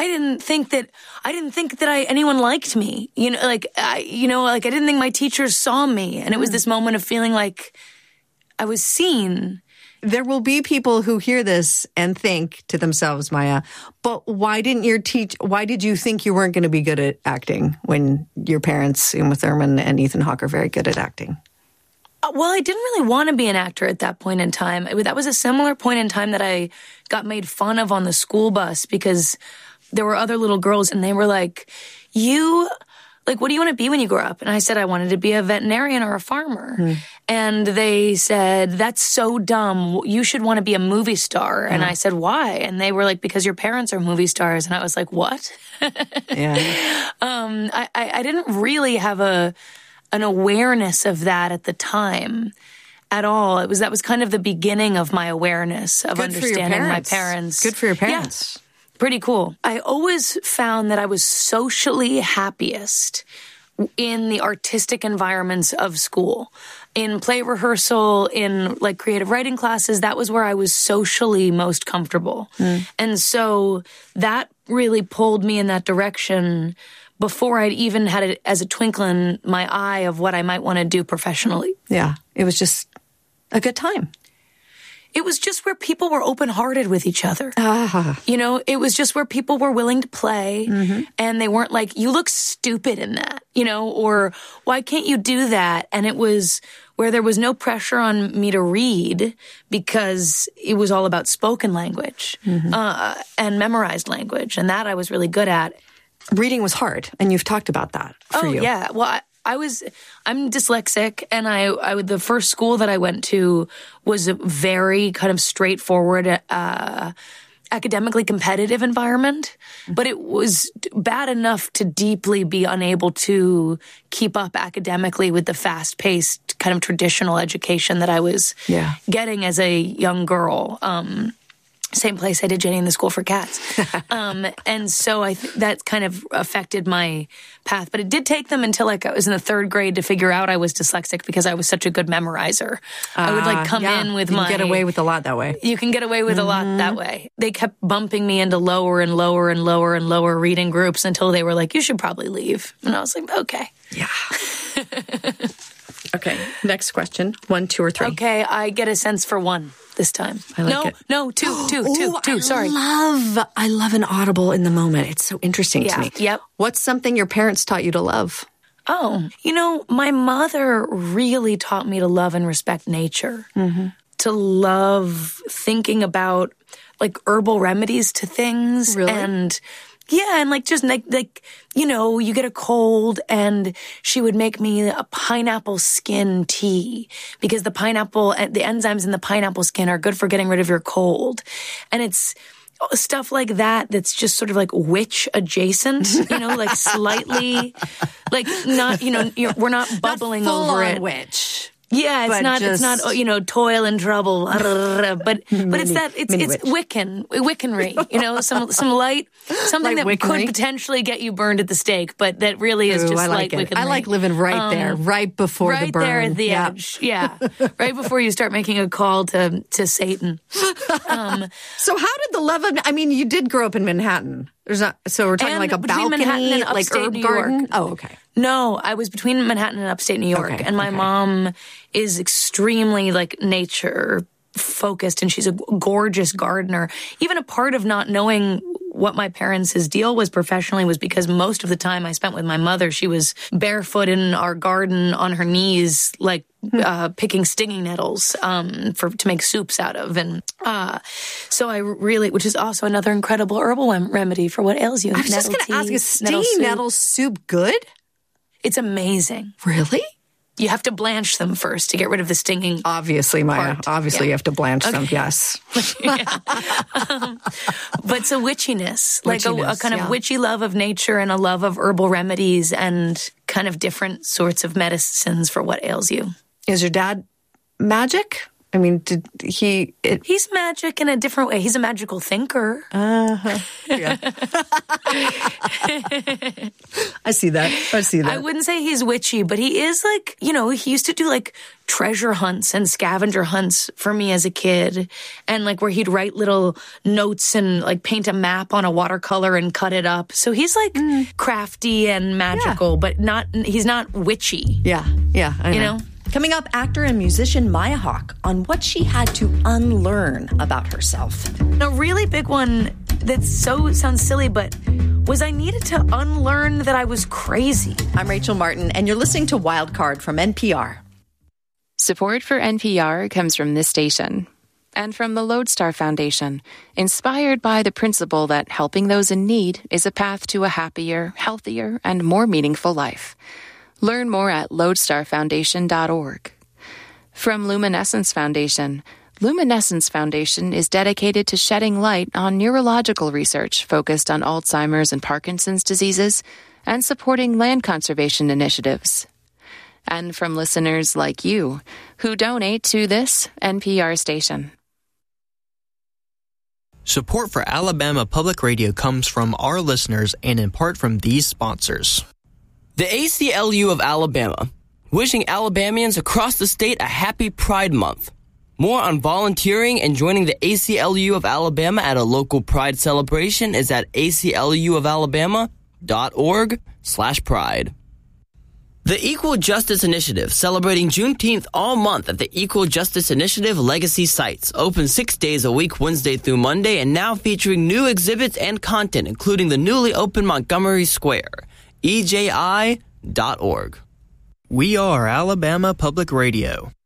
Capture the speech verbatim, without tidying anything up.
I didn't think that I didn't think that I anyone liked me. You know, like I, you know, like I didn't think my teachers saw me, and it was this moment of feeling like I was seen. There will be people who hear this and think to themselves, Maya, but why didn't your teach? Why did you think you weren't going to be good at acting when your parents, Uma Thurman and Ethan Hawke, are very good at acting? Well, I didn't really want to be an actor at that point in time. It, that was a similar point in time that I got made fun of on the school bus because there were other little girls and they were like, you, like, what do you want to be when you grow up? And I said, I wanted to be a veterinarian or a farmer. Hmm. And they said, that's so dumb. You should want to be a movie star. Hmm. And I said, why? And they were like, because your parents are movie stars. And I was like, what? yeah. Um, I, I, I didn't really have a, an awareness of that at the time at all. It was, that was kind of the beginning of my awareness of Good understanding parents. my parents. Good for your parents. Yeah. Pretty cool. I always found that I was socially happiest in the artistic environments of school. In play rehearsal, in like creative writing classes, that was where I was socially most comfortable. Mm. And so that really pulled me in that direction before I'd even had it as a twinkle in my eye of what I might want to do professionally. Yeah, it was just a good time. It was just where people were open-hearted with each other. Ah. You know, it was just where people were willing to play, mm-hmm. and they weren't like, you look stupid in that, you know, or why can't you do that? And it was where there was no pressure on me to read because it was all about spoken language mm-hmm. uh, and memorized language, and that I was really good at. Reading was hard, and you've talked about that for oh, you. Oh, yeah. Well, I, I was, I'm dyslexic, and I, I, the first school that I went to was a very kind of straightforward, uh, academically competitive environment, but it was bad enough to deeply be unable to keep up academically with the fast-paced kind of traditional education that I was yeah. getting as a young girl. Um, Same place I did Jenny and the School for Cats. um, and so I th- that kind of affected my path. But it did take them until like I was in the third grade to figure out I was dyslexic because I was such a good memorizer. Uh, I would like come yeah. in with you my... You can get away with a lot that way. You can get away with mm-hmm. a lot that way. They kept bumping me into lower and lower and lower and lower reading groups until they were like, you should probably leave. And I was like, okay. Yeah. Okay, next question. One, two, or three. Okay, I get a sense for one this time. I like no, it. No, two, two, Ooh, two, two, I sorry. love, I love an audible in the moment. It's so interesting yeah, to me. Yep. What's something your parents taught you to love? Oh, you know, my mother really taught me to love and respect nature. Mm-hmm. To love thinking about, like, herbal remedies to things. Really? And... Yeah, and like just like, like, you know, you get a cold and she would make me a pineapple skin tea because the pineapple, the enzymes in the pineapple skin are good for getting rid of your cold. And it's stuff like that that's just sort of like witch adjacent, you know, like slightly, like not, you know, you're, we're not bubbling not over it. Witch. Yeah, it's but not, just... it's not, you know, toil and trouble, but, but mini, it's that, it's, it's witch. Wiccan, Wiccanry, you know, some, some light, something light that Wiccanry. could potentially get you burned at the stake, but that really is Ooh, just I like light it. Wiccanry. I like living right um, there, right before right the burn. Right there at the yeah. edge, yeah. Right before you start making a call to, to Satan. Um, so how did the love of, I mean, you did grow up in Manhattan. There's not, so we're talking and like a between balcony, Manhattan and like upstate herb New garden? York. Oh, okay. No, I was between Manhattan and upstate New York, Okay, and my okay. mom is extremely like nature focused, and she's a gorgeous gardener. Even a part of not knowing what my parents' deal was professionally was because most of the time I spent with my mother, she was barefoot in our garden on her knees, like uh, picking stinging nettles um, for to make soups out of. And uh, so I really, which is also another incredible herbal rem- remedy for what ails you. I was just going to ask, is stinging nettle, nettle soup good? It's amazing. Really? You have to blanch them first to get rid of the stinging. Obviously, Maya. part. Obviously, Yeah. you have to blanch Okay. them, yes. um, but it's a witchiness, like a, a Witchiness, kind of yeah. witchy love of nature and a love of herbal remedies and kind of different sorts of medicines for what ails you. Is your dad magic? I mean, did he... It, He's magic in a different way. He's a magical thinker. uh-huh. Yeah. I see that. I see that. I wouldn't say he's witchy, but he is like, you know, he used to do like treasure hunts and scavenger hunts for me as a kid. And like where he'd write little notes and like paint a map on a watercolor and cut it up. So he's like mm. crafty and magical, yeah. but not, he's not witchy. Yeah. Yeah. I know. You know? Coming up, actor and musician Maya Hawke on what she had to unlearn about herself. A really big one that so sounds silly, but was I needed to unlearn that I was crazy. I'm Rachel Martin, and you're listening to Wildcard from N P R. Support for N P R comes from this station and from the Lodestar Foundation, inspired by the principle that helping those in need is a path to a happier, healthier, and more meaningful life. Learn more at lodestar foundation dot org. From Luminescence Foundation, Luminescence Foundation is dedicated to shedding light on neurological research focused on Alzheimer's and Parkinson's diseases and supporting land conservation initiatives. And from listeners like you, who donate to this N P R station. Support for Alabama Public Radio comes from our listeners and in part from these sponsors. The A C L U of Alabama, wishing Alabamians across the state a happy Pride Month. More on volunteering and joining the A C L U of Alabama at a local Pride celebration is at A C L U of Alabama dot org slash pride. The Equal Justice Initiative, celebrating Juneteenth all month at the Equal Justice Initiative Legacy Sites, open six days a week, Wednesday through Monday, and now featuring new exhibits and content, including the newly opened Montgomery Square. E J I dot org. We are Alabama Public Radio.